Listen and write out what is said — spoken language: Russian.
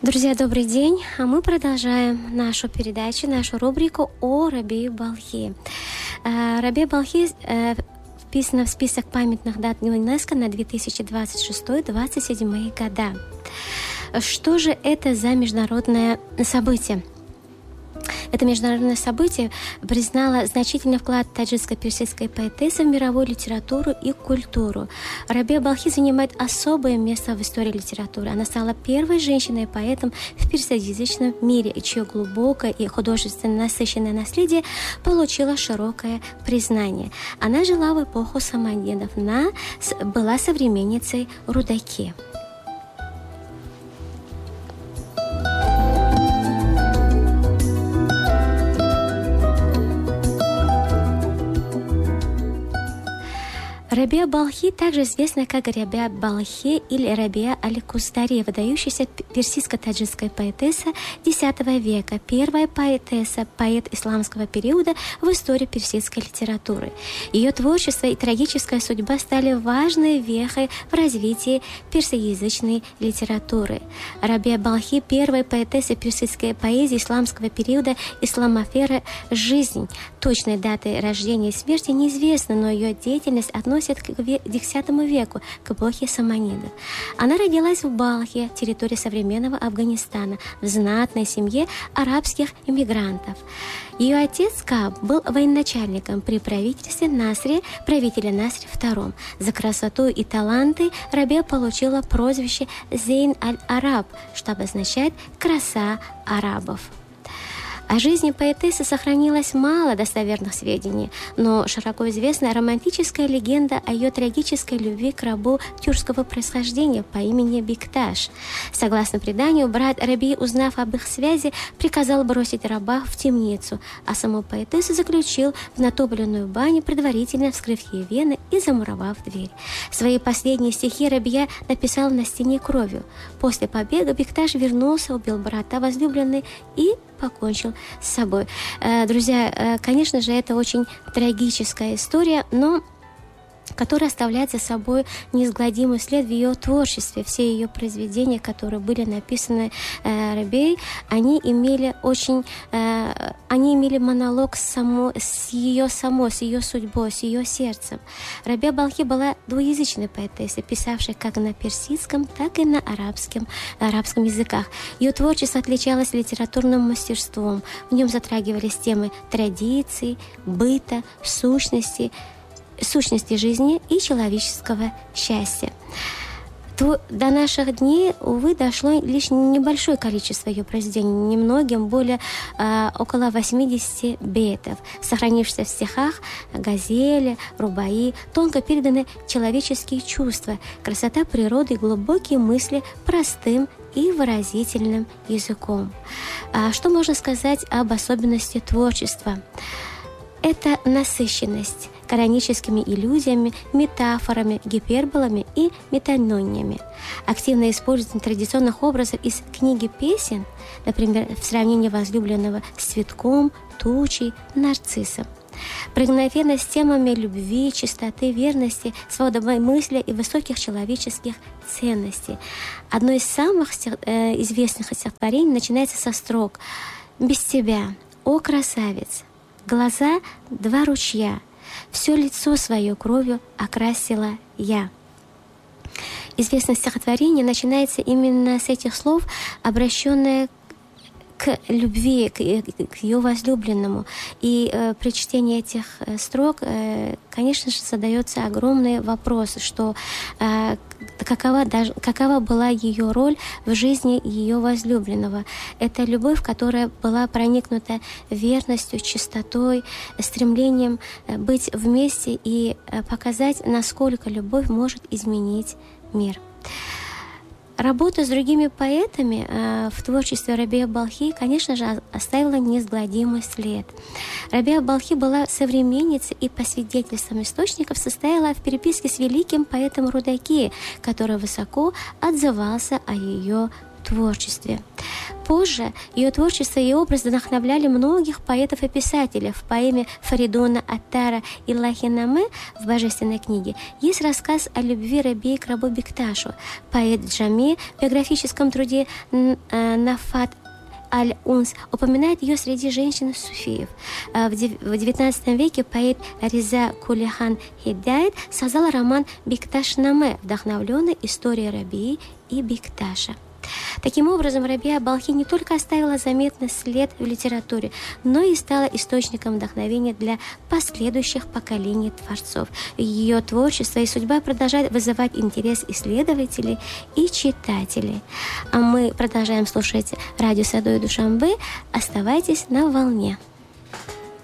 Друзья, добрый день. А мы продолжаем нашу передачу, нашу рубрику о Рабии Балхи. Рабия Балхи вписана в список памятных дат ЮНЕСКО на 2026-2027 года. Что же это за международное событие? Это международное событие признало значительный вклад таджикско-персидской поэтессы в мировую литературу и культуру. Рабия Балхи занимает особое место в истории литературы. Она стала первой женщиной-поэтом в персидоязычном мире, чье глубокое и художественно насыщенное наследие получило широкое признание. Она жила в эпоху саманидов, была современницей Рудаки. Рабия Балхи также известна как Рабия Балхи или Рабия Аль-Куздари, выдающаяся персидско-таджикская поэтесса X века, первая поэтесса, поэт исламского периода в истории персидской литературы. Ее творчество и трагическая судьба стали важной вехой в развитии персидоязычной литературы. Рабия Балхи – первая поэтесса персидской поэзии исламского периода, исламофера «Жизнь». Точной даты рождения и смерти неизвестна, но ее деятельность относится к X веку, к эпохе саманидов. Она родилась в Балхе, территории современного Афганистана, в знатной семье арабских иммигрантов. Ее отец Каб был военачальником при правителя Насри II. За красоту и таланты Рабия получила прозвище Зейн аль-Араб, что обозначает «краса арабов». О жизни поэтессы сохранилось мало достоверных сведений, но широко известна романтическая легенда о ее трагической любви к рабу тюркского происхождения по имени Бикташ. Согласно преданию, брат Рабии, узнав об их связи, приказал бросить раба в темницу, а саму поэтессу заключил в натопленную баню, предварительно вскрыв ей вены и замуровав дверь. Свои последние стихи Рабия написал на стене кровью. После побега Бикташ вернулся, убил брата возлюбленной и покончил с собой. Друзья, конечно же, это очень трагическая история, но которая оставляет за собой неизгладимый след в ее творчестве. Все ее произведения, которые были написаны Рабией, они имели монолог с ее судьбой, с ее сердцем. Рабия Балхи была двуязычной поэтессой, писавшей как на персидском, так и на арабском языках. Ее творчество отличалось литературным мастерством. В нем затрагивались темы традиций, быта, сущности жизни и человеческого счастья. До наших дней, увы, дошло лишь небольшое количество ее произведений, немногим, около 80 бейтов, сохранившихся в стихах, газели, рубаи, тонко переданы человеческие чувства, красота природы и глубокие мысли простым и выразительным языком. Что можно сказать об особенности творчества? Это насыщенность каноническими иллюзиями, метафорами, гиперболами и метанониями. Активное использование традиционных образов из книги песен, например, в сравнении возлюбленного с цветком, тучей, нарциссом. Проникновение с темами любви, чистоты, верности, свободной мысли и высоких человеческих ценностей. Одно из самых известных стихотворений начинается со строк «Без тебя, о красавец, глаза — два ручья, все лицо свое кровью окрасила я». Известное стихотворение начинается именно с этих слов, обращенное к любви, к ее возлюбленному. И при чтении этих строк, конечно же, задается огромный вопрос, что какова была ее роль в жизни ее возлюбленного. Это любовь, которая была проникнута верностью, чистотой, стремлением быть вместе и показать, насколько любовь может изменить мир. Работа с другими поэтами в творчестве Рабии Балхи, конечно же, оставила неизгладимый след. Рабия Балхи была современницей и, по свидетельствам источников, состояла в переписке с великим поэтом Рудаки, который высоко отзывался о ее творчестве. Позже ее творчество и образ вдохновляли многих поэтов и писателей. В поэме Фаридуна Аттара «Илахи Наме» в «Божественной книге» есть рассказ о любви Рабии к рабу Бекташу. Поэт Джами в биографическом труде «Нафат Аль-Унс» упоминает ее среди женщин-суфиев. В XIX веке поэт Риза Кулихан Хидайт создал роман «Бекташ-Наме», вдохновленный историей Рабии и Бекташа. Таким образом, Рабия Балхи не только оставила заметный след в литературе, но и стала источником вдохновения для последующих поколений творцов. Ее творчество и судьба продолжают вызывать интерес исследователей и читателей. А мы продолжаем слушать радио Садой Душанбе. Оставайтесь на волне.